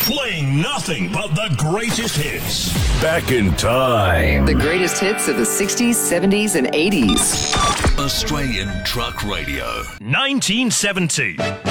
Playing nothing but the greatest hits. Back in time. The greatest hits of the 60s, 70s, and 80s. Australian Truck Radio. 1970.